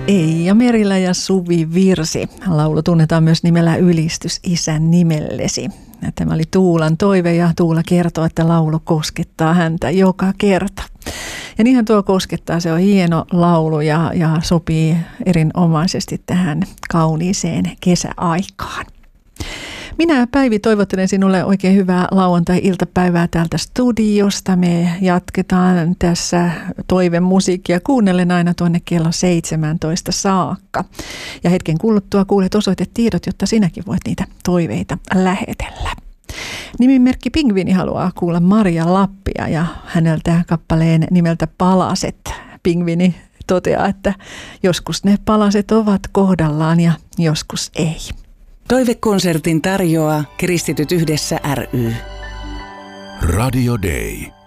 Eija Merilä ja Suvi Virsi. Laulu tunnetaan myös nimellä Ylistys isän nimellesi. Tämä oli Tuulan toive ja Tuula kertoo, että laulu koskettaa häntä joka kerta. Ja niinhän tuo koskettaa, se on hieno laulu ja sopii erinomaisesti tähän kauniiseen kesäaikaan. Minä Päivi toivottelen sinulle oikein hyvää lauantai-iltapäivää täältä studiosta. Me jatketaan tässä toivemusiikkia kuunnellen aina tuonne kello 17 saakka. Ja hetken kuluttua kuulet osoitetiedot, jotta sinäkin voit niitä toiveita lähetellä. Nimimerkki Pingviini haluaa kuulla Maria Lappia ja häneltä kappaleen nimeltä Palaset. Pingviini toteaa, että joskus ne palaset ovat kohdallaan ja joskus ei. Toivekonsertin tarjoaa Kristityt yhdessä ry. Radio Day.